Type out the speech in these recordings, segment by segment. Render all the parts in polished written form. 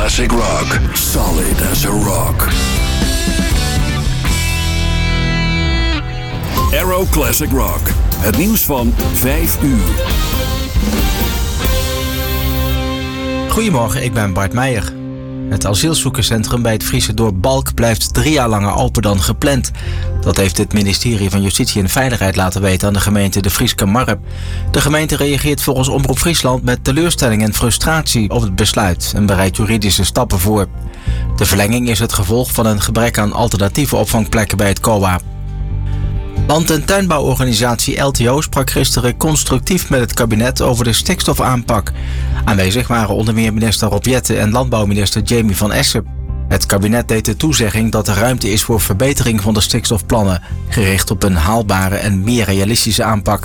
classic rock. Solid as a rock. Arrow Classic Rock. Het nieuws van 5 uur. Goedemorgen, ik ben Bart Meijer. Het asielzoekerscentrum bij het Friese dorp Balk blijft 3 jaar langer open dan gepland. Dat heeft het ministerie van Justitie en Veiligheid laten weten aan de gemeente De Frieske Marre. De gemeente reageert volgens Omroep Friesland met teleurstelling en frustratie op het besluit en bereidt juridische stappen voor. De verlenging is het gevolg van een gebrek aan alternatieve opvangplekken bij het COA. Land- en tuinbouworganisatie LTO sprak gisteren constructief met het kabinet over de stikstofaanpak. Aanwezig waren onder meer minister Rob Jetten en landbouwminister Jamie van Essen. Het kabinet deed de toezegging dat er ruimte is voor verbetering van de stikstofplannen, gericht op een haalbare en meer realistische aanpak.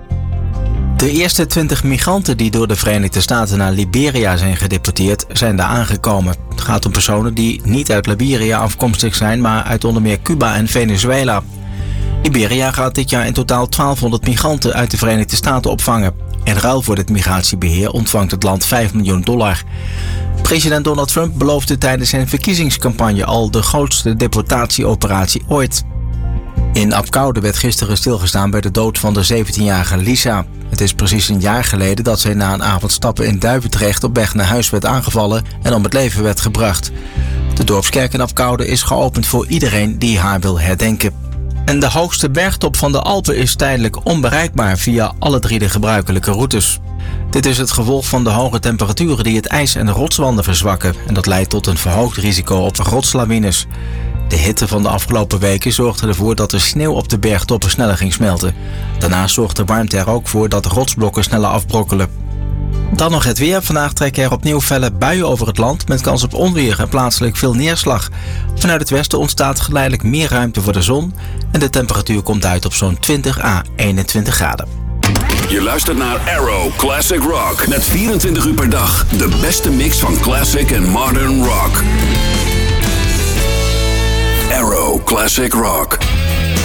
De eerste 20 migranten die door de Verenigde Staten naar Liberia zijn gedeporteerd, zijn daar aangekomen. Het gaat om personen die niet uit Liberia afkomstig zijn, maar uit onder meer Cuba en Venezuela. Liberia gaat dit jaar in totaal 1200 migranten uit de Verenigde Staten opvangen. In ruil voor dit migratiebeheer ontvangt het land $5 miljoen. President Donald Trump beloofde tijdens zijn verkiezingscampagne al de grootste deportatieoperatie ooit. In Apkoude werd gisteren stilgestaan bij de dood van de 17-jarige Lisa. Het is precies een jaar geleden dat zij na een avond stappen in Duivendrecht op weg naar huis werd aangevallen en om het leven werd gebracht. De dorpskerk in Apkoude is geopend voor iedereen die haar wil herdenken. En de hoogste bergtop van de Alpen is tijdelijk onbereikbaar via alle 3 de gebruikelijke routes. Dit is het gevolg van de hoge temperaturen die het ijs en de rotswanden verzwakken en dat leidt tot een verhoogd risico op rotslawines. De hitte van de afgelopen weken zorgde ervoor dat de sneeuw op de bergtoppen sneller ging smelten. Daarnaast zorgt de warmte er ook voor dat de rotsblokken sneller afbrokkelen. Dan nog het weer. Vandaag trekken er opnieuw felle buien over het land met kans op onweer en plaatselijk veel neerslag. Vanuit het westen ontstaat geleidelijk meer ruimte voor de zon en de temperatuur komt uit op zo'n 20 à 21 graden. Je luistert naar Arrow Classic Rock met 24 uur per dag de beste mix van classic en modern rock. Arrow Classic Rock.